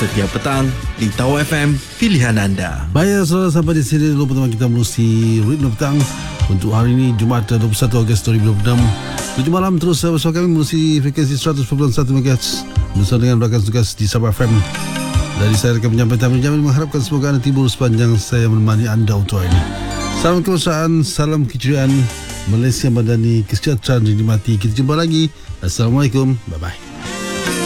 setiap petang di Tau FM, pilihan anda. Baik, saudara, sampai di sini dulu pertemuan kita menerusi Ritme Petang untuk hari ini Jumaat 21 Ogos 2026. Tujuh malam terus bersama kami menerusi frekuensi 100.1 MHz bersama dengan rakan tugas di Sabah FM. Dari saya akan menyampaikan mengharapkan semoga anda tidur sepanjang saya menemani anda untuk hari ini. Salam kemesraan, salam keceriaan, Malaysia Madani, kesejahteraan dinikmati. Kita jumpa lagi. Assalamualaikum, bye bye.